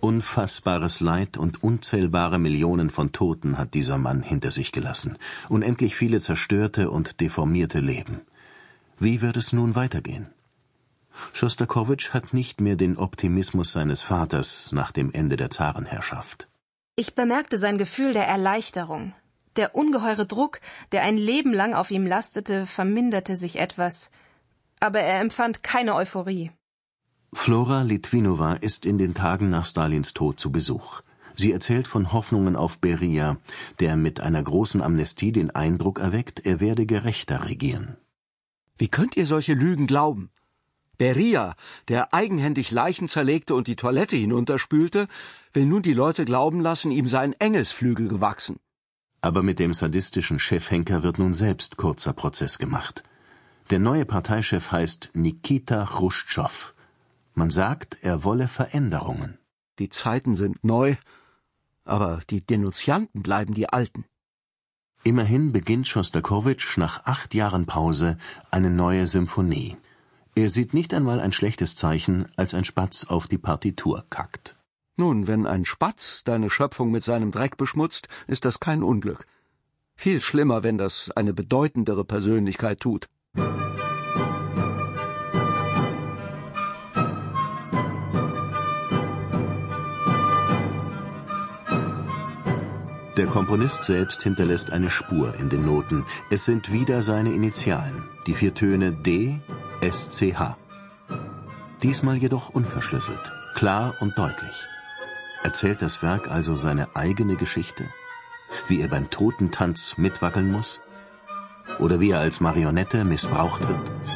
Unfassbares Leid und unzählbare Millionen von Toten hat dieser Mann hinter sich gelassen. Unendlich viele zerstörte und deformierte Leben. Wie wird es nun weitergehen? Schostakowitsch hat nicht mehr den Optimismus seines Vaters nach dem Ende der Zarenherrschaft. Ich bemerkte sein Gefühl der Erleichterung. Der ungeheure Druck, der ein Leben lang auf ihm lastete, verminderte sich etwas. Aber er empfand keine Euphorie. Flora Litwinowa ist in den Tagen nach Stalins Tod zu Besuch. Sie erzählt von Hoffnungen auf Beria, der mit einer großen Amnestie den Eindruck erweckt, er werde gerechter regieren. Wie könnt ihr solche Lügen glauben? Beria, der eigenhändig Leichen zerlegte und die Toilette hinunterspülte, will nun die Leute glauben lassen, ihm seien Engelsflügel gewachsen. Aber mit dem sadistischen Chefhenker wird nun selbst kurzer Prozess gemacht. Der neue Parteichef heißt Nikita Chruschtschow. Man sagt, er wolle Veränderungen. Die Zeiten sind neu, aber die Denunzianten bleiben die alten. Immerhin beginnt Schostakowitsch nach 8 Jahren Pause eine neue Symphonie. Er sieht nicht einmal ein schlechtes Zeichen, als ein Spatz auf die Partitur kackt. Nun, wenn ein Spatz deine Schöpfung mit seinem Dreck beschmutzt, ist das kein Unglück. Viel schlimmer, wenn das eine bedeutendere Persönlichkeit tut. Der Komponist selbst hinterlässt eine Spur in den Noten. Es sind wieder seine Initialen, die 4 Töne D, S, C, H. Diesmal jedoch unverschlüsselt, klar und deutlich. Erzählt das Werk also seine eigene Geschichte? Wie er beim Totentanz mitwackeln muss? Oder wie er als Marionette missbraucht wird?